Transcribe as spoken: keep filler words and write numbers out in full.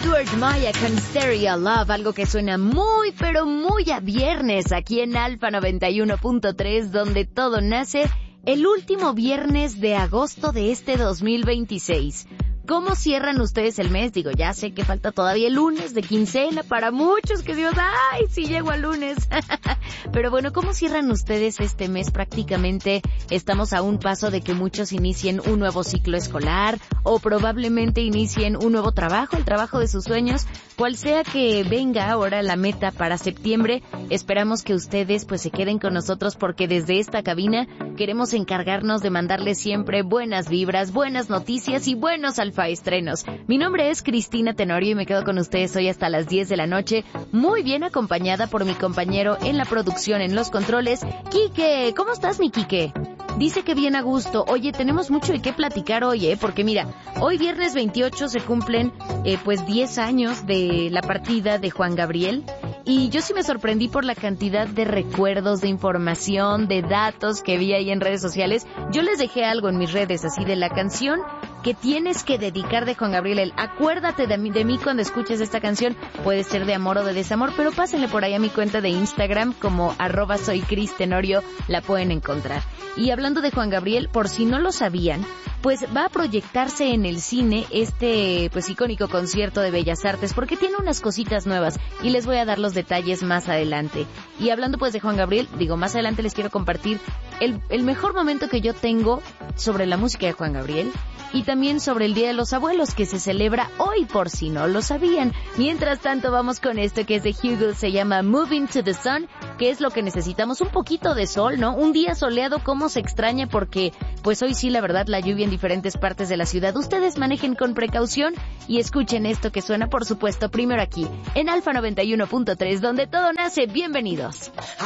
Edward Maya con Stereo Love, algo que suena muy, pero muy a viernes aquí en Alfa noventa y uno punto tres, donde todo nace el último viernes de agosto de este dos mil veintiséis. ¿Cómo cierran ustedes el mes? Digo, ya sé que falta todavía el lunes de quincena para muchos, que Dios, ¡ay, sí llego al lunes! Pero bueno, ¿cómo cierran ustedes este mes? Prácticamente estamos a un paso de que muchos inicien un nuevo ciclo escolar o probablemente inicien un nuevo trabajo, el trabajo de sus sueños. Cual sea que venga ahora la meta para septiembre, esperamos que ustedes pues se queden con nosotros porque desde esta cabina queremos encargarnos de mandarles siempre buenas vibras, buenas noticias y buenos alfaestrenos. Mi nombre es Cristina Tenorio y me quedo con ustedes hoy hasta las diez de la noche, muy bien acompañada por mi compañero en la producción, en los controles, Quique. ¿Cómo estás, mi Quique? Dice que bien a gusto. Oye, tenemos mucho de qué platicar hoy, ¿eh? Porque mira, hoy viernes veintiocho se cumplen eh, pues diez años de la partida de Juan Gabriel. Y yo sí me sorprendí por la cantidad de recuerdos, de información, de datos que vi ahí en redes sociales. Yo les dejé algo en mis redes, así de la canción que tienes que dedicar de Juan Gabriel. El acuérdate de mí, de mí cuando escuches esta canción. Puede ser de amor o de desamor, pero pásenle por ahí a mi cuenta de Instagram como arroba soy Cris Tenorio, la pueden encontrar. Y hablando de Juan Gabriel, por si no lo sabían, pues va a proyectarse en el cine este pues icónico concierto de Bellas Artes, porque tiene unas cositas nuevas y les voy a dar los detalles más adelante. Y hablando pues de Juan Gabriel, digo, más adelante les quiero compartir el, el mejor momento que yo tengo sobre la música de Juan Gabriel y también sobre el Día de los Abuelos, que se celebra hoy por si no lo sabían. Mientras tanto vamos con esto que es de Hugo, se llama Moving to the Sun, que es lo que necesitamos, un poquito de sol, ¿no? Un día soleado, cómo se extraña, porque pues hoy sí la verdad la lluvia en diferentes partes de la ciudad. Ustedes manejen con precaución y escuchen esto que suena, por supuesto, primero aquí en Alfa noventa y uno punto tres, donde todo nace. Bienvenidos.